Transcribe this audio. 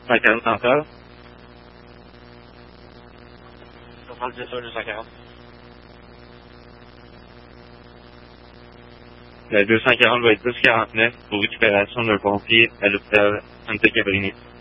140 centrales. 70 sur 240. Le 240 va être plus 49 pour récupération d'un pompier à l'hôpital Santa Cabrini.